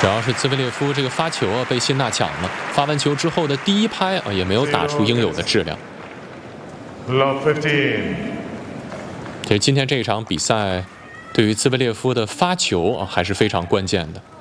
主要是兹维列夫这个发球被辛纳抢了，发完球之后的第一拍也没有打出应有的质量。其实今天这一场比赛，对于兹维列夫的发球还是非常关键的。